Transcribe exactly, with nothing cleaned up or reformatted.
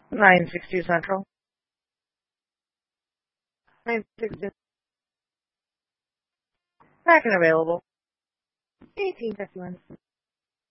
nine six two Central. nine six two. Back and available. eighteen fifty-one.